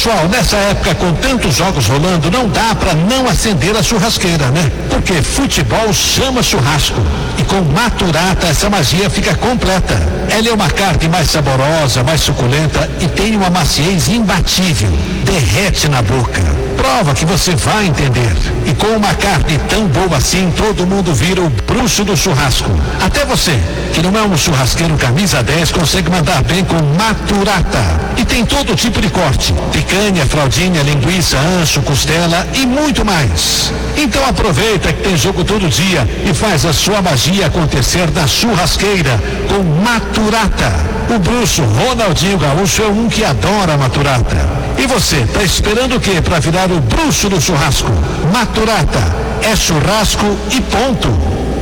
Pessoal, nessa época com tantos jogos rolando, não dá pra não acender a churrasqueira, né? Porque futebol chama churrasco. E com Maturata essa magia fica completa. Ela é uma carne mais saborosa, mais suculenta e tem uma maciez imbatível. Derrete na boca. Prova que você vai entender. E com uma carne tão boa assim, todo mundo vira o bruxo do churrasco. Até você, que não é um churrasqueiro camisa 10, consegue mandar bem com Maturata. E tem todo tipo de corte: picanha, fraldinha, linguiça, ancho, costela e muito mais. Então aproveita que tem jogo todo dia e faz a sua magia acontecer na churrasqueira com Maturata. O bruxo Ronaldinho Gaúcho é um que adora Maturata. E você, tá esperando o quê para virar o bruxo do churrasco? Maturata é churrasco e ponto.